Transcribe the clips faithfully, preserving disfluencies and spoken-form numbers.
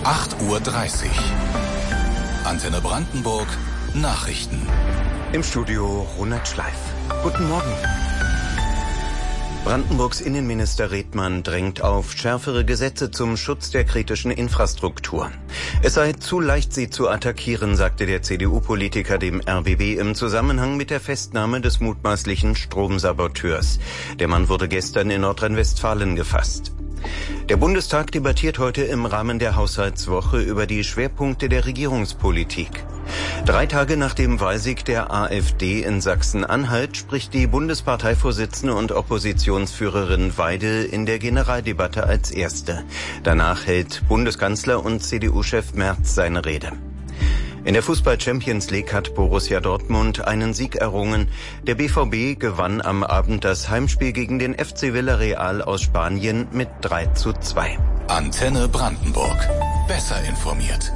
acht Uhr dreißig. Antenne Brandenburg, Nachrichten. Im Studio Ronald Schleif. Guten Morgen. Brandenburgs Innenminister Redmann drängt auf schärfere Gesetze zum Schutz der kritischen Infrastruktur. Es sei zu leicht, sie zu attackieren, sagte der C D U-Politiker dem R B B im Zusammenhang mit der Festnahme des mutmaßlichen Stromsaboteurs. Der Mann wurde gestern in Nordrhein-Westfalen gefasst. Der Bundestag debattiert heute im Rahmen der Haushaltswoche über die Schwerpunkte der Regierungspolitik. Drei Tage nach dem Wahlsieg der AfD in Sachsen-Anhalt spricht die Bundesparteivorsitzende und Oppositionsführerin Weidel in der Generaldebatte als Erste. Danach hält Bundeskanzler und C D U-Chef Merz seine Rede. In der Fußball-Champions League hat Borussia Dortmund einen Sieg errungen. Der B V B gewann am Abend das Heimspiel gegen den F C Villarreal aus Spanien mit drei zu zwei. Antenne Brandenburg. Besser informiert.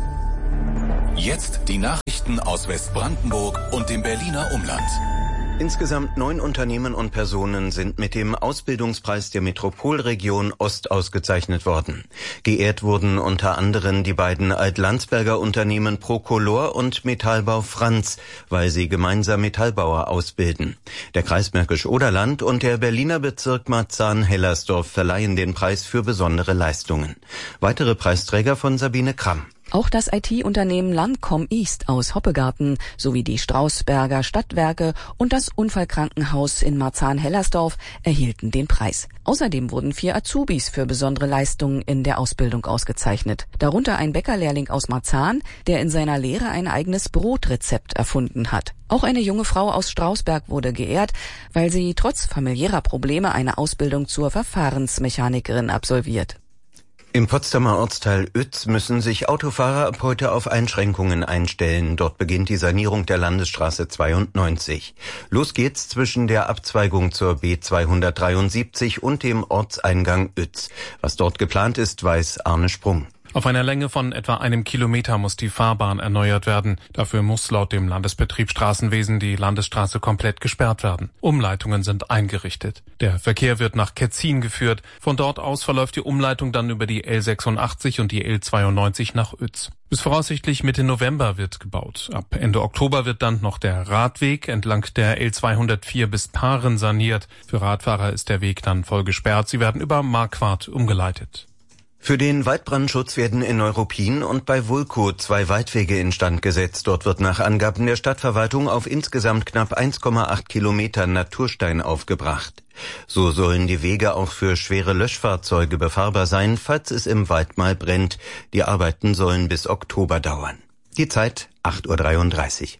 Jetzt die Nachrichten aus Westbrandenburg und dem Berliner Umland. Insgesamt neun Unternehmen und Personen sind mit dem Ausbildungspreis der Metropolregion Ost ausgezeichnet worden. Geehrt wurden unter anderem die beiden Alt-Landsberger Unternehmen Procolor und Metallbau Franz, weil sie gemeinsam Metallbauer ausbilden. Der Kreis Märkisch-Oderland und der Berliner Bezirk Marzahn-Hellersdorf verleihen den Preis für besondere Leistungen. Weitere Preisträger von Sabine Kramm. Auch das I T-Unternehmen Landcom East aus Hoppegarten sowie die Strausberger Stadtwerke und das Unfallkrankenhaus in Marzahn-Hellersdorf erhielten den Preis. Außerdem wurden vier Azubis für besondere Leistungen in der Ausbildung ausgezeichnet. Darunter ein Bäckerlehrling aus Marzahn, der in seiner Lehre ein eigenes Brotrezept erfunden hat. Auch eine junge Frau aus Strausberg wurde geehrt, weil sie trotz familiärer Probleme eine Ausbildung zur Verfahrensmechanikerin absolviert. Im Potsdamer Ortsteil Uetz müssen sich Autofahrer ab heute auf Einschränkungen einstellen. Dort beginnt die Sanierung der Landesstraße zweiundneunzig. Los geht's zwischen der Abzweigung zur B zweihundertdreiundsiebzig und dem Ortseingang Uetz. Was dort geplant ist, weiß Arne Sprung. Auf einer Länge von etwa einem Kilometer muss die Fahrbahn erneuert werden. Dafür muss laut dem Landesbetrieb Straßenwesen die Landesstraße komplett gesperrt werden. Umleitungen sind eingerichtet. Der Verkehr wird nach Ketzin geführt. Von dort aus verläuft die Umleitung dann über die L sechsundachtzig und die L zweiundneunzig nach Uetz. Bis voraussichtlich Mitte November wird gebaut. Ab Ende Oktober wird dann noch der Radweg entlang der L zweihundertvier bis Paaren saniert. Für Radfahrer ist der Weg dann voll gesperrt. Sie werden über Marquardt umgeleitet. Für den Waldbrandschutz werden in Neuruppin und bei Wulkow zwei Waldwege instand gesetzt. Dort wird nach Angaben der Stadtverwaltung auf insgesamt knapp eins Komma acht Kilometer Naturstein aufgebracht. So sollen die Wege auch für schwere Löschfahrzeuge befahrbar sein, falls es im Wald mal brennt. Die Arbeiten sollen bis Oktober dauern. Die Zeit acht Uhr dreiunddreißig.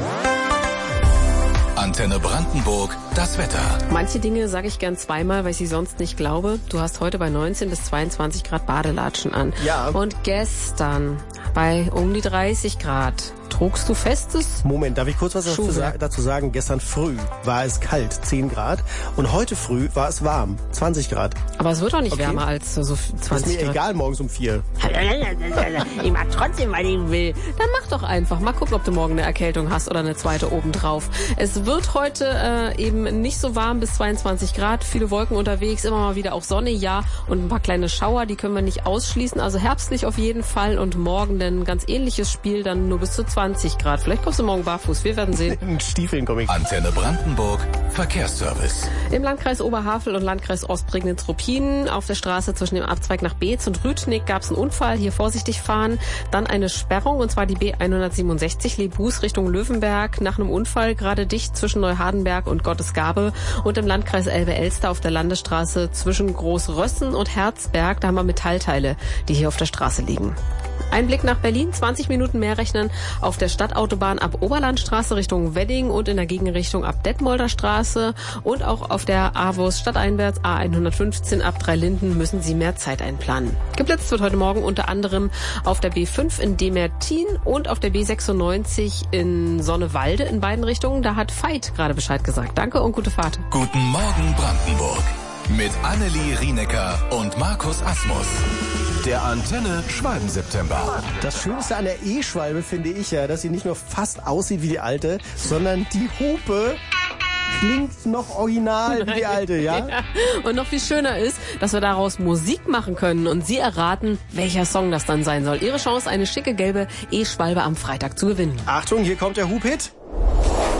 Antenne Brandenburg, das Wetter. Manche Dinge sage ich gern zweimal, weil ich sie sonst nicht glaube. Du hast heute bei neunzehn bis zweiundzwanzig Grad Badelatschen an. Ja. Und gestern bei um die dreißig Grad. Trugst du festes? Moment, darf ich kurz was dazu, Schuhwerk. dazu sagen? Gestern früh war es kalt, zehn Grad. Und heute früh war es warm, zwanzig Grad. Aber es wird doch nicht Okay. wärmer als so zwanzig Das ist mir Grad. egal, morgens um vier. Ich mach trotzdem, weil ich will. Dann mach doch einfach. Mal gucken, ob du morgen eine Erkältung hast oder eine zweite obendrauf. Es wird heute äh, eben nicht so warm bis zweiundzwanzig Grad. Viele Wolken unterwegs, immer mal wieder auch Sonne, ja. Und ein paar kleine Schauer, die können wir nicht ausschließen. Also herbstlich auf jeden Fall. Und morgen dann ein ganz ähnliches Spiel, dann nur bis zu zwanzig Grad. Vielleicht kommst du morgen barfuß. Wir werden sehen. In Stiefeln komme ich. Antenne Brandenburg, Verkehrsservice. Im Landkreis Oberhavel und Landkreis Ostprignitz-Ruppin auf der Straße zwischen dem Abzweig nach Beetz und Rüthnick gab es einen Unfall. Hier vorsichtig fahren. Dann eine Sperrung, und zwar die B hundertsiebenundsechzig Lebus Richtung Löwenberg. Nach einem Unfall gerade dicht zwischen Neuhardenberg und Gottesgabe. Und im Landkreis Elbe-Elster auf der Landesstraße zwischen Großrössen und Herzberg. Da haben wir Metallteile, die hier auf der Straße liegen. Ein Blick nach Berlin, zwanzig Minuten mehr rechnen auf der Stadtautobahn ab Oberlandstraße Richtung Wedding und in der Gegenrichtung ab Detmolder Straße, und auch auf der A W O S stadteinwärts A hundertfünfzehn ab Dreilinden müssen Sie mehr Zeit einplanen. Geblitzt wird heute Morgen unter anderem auf der B fünf in Demertin und auf der B sechsundneunzig in Sonnewalde in beiden Richtungen. Da hat Veit gerade Bescheid gesagt. Danke und gute Fahrt. Guten Morgen Brandenburg. Mit Annelie Rienecker und Markus Asmus. Der Antenne Schwalben-September. Das Schönste an der E-Schwalbe finde ich ja, dass sie nicht nur fast aussieht wie die alte, sondern die Hupe klingt noch original wie die alte, ja? ja? Und noch viel schöner ist, dass wir daraus Musik machen können und Sie erraten, welcher Song das dann sein soll. Ihre Chance, eine schicke gelbe E-Schwalbe am Freitag zu gewinnen. Achtung, hier kommt der Hub-Hit.